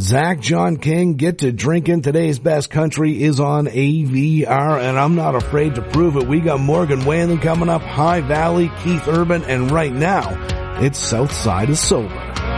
Zach, John King, Get to Drinking. Today's Best Country is on AVR, and I'm not afraid to prove it. We got Morgan Whalen coming up, High Valley, Keith Urban, and right now, it's South Side is Sober.